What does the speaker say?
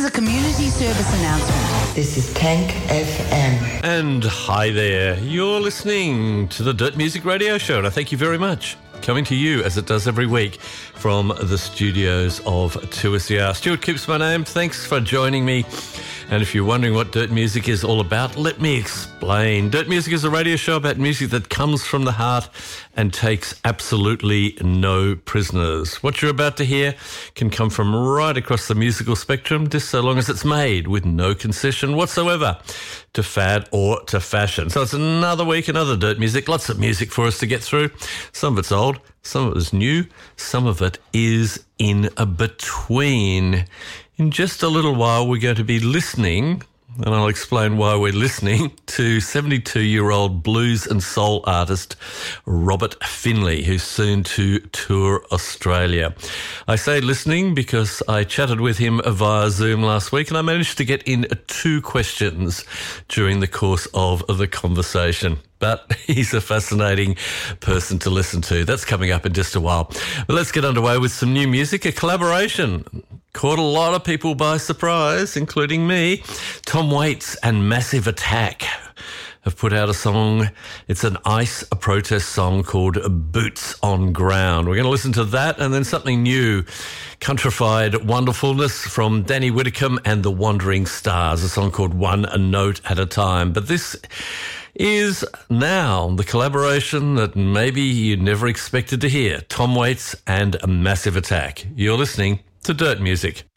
is a community service announcement. This is Tank FM. And hi there. You're listening to the Dirt Music Radio Show, and I thank you very much. Coming to you, as it does every week, from the studios of 2SER. Stuart Coops, my name. Thanks for joining me. And if you're wondering what Dirt Music is all about, let me explain. Dirt Music is a radio show about music that comes from the heart and takes absolutely no prisoners. What you're about to hear can come from right across the musical spectrum, just so long as it's made with no concession whatsoever to fad or to fashion. So it's another week, another Dirt Music, lots of music for us to get through. Some of it's old, some of it is new, some of it is in a between. In just a little while, we're going to be listening, and I'll explain why we're listening, to 72-year-old blues and soul artist Robert Finley, who's soon to tour Australia. I say listening because I chatted with him via Zoom last week, and I managed to get in 2 questions during the course of the conversation. But he's a fascinating person to listen to. That's coming up in just a while. But let's get underway with some new music, a collaboration. Caught a lot of people by surprise, including me. Tom Waits and Massive Attack have put out a song. It's an ICE protest song called Boots on Ground. We're going to listen to that and then something new, countrified wonderfulness from Danny Whitcomb and the Wandering Stars, a song called One Note at a Time. But this is now the collaboration that maybe you never expected to hear. Tom Waits and Massive Attack. You're listening to Dirt Music.